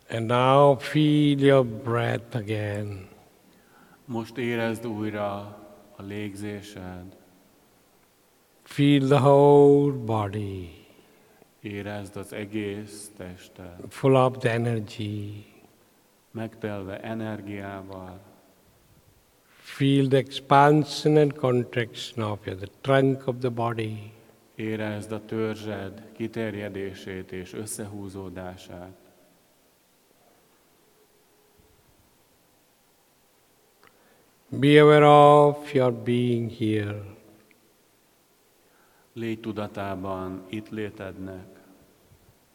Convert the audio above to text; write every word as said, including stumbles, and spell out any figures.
And now feel your breath again. Most érezd újra a légzésed. Feel the whole body. Érezd az egész tested. Full of the energy. Megtelve energiával. Feel the expansion and contraction of the trunk of the body. Érezd a törzsed kiterjedését és összehúzódását. Be aware of your being here. Légy tudatában itt létednek.